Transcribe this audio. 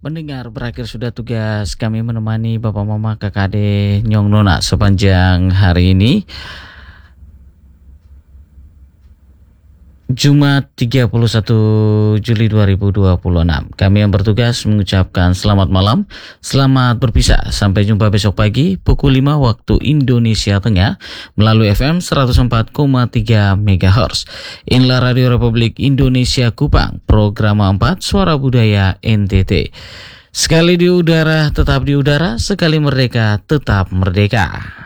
Pendengar, berakhir sudah tugas kami menemani Bapak Mama kakak ade Nyong Nona sepanjang hari ini. Jumat 31 Juli 2026. Kami yang bertugas mengucapkan selamat malam, selamat berpisah. Sampai jumpa besok pagi pukul 5 waktu Indonesia Tengah melalui FM 104,3 MHz. Inilah Radio Republik Indonesia Kupang, program 4 Suara Budaya NTT. Sekali di udara, tetap di udara, sekali merdeka, tetap merdeka.